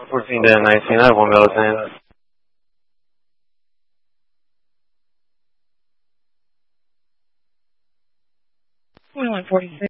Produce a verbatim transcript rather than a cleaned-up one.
fourteen to nineteen, I have one Meadow's twenty-one forty-six.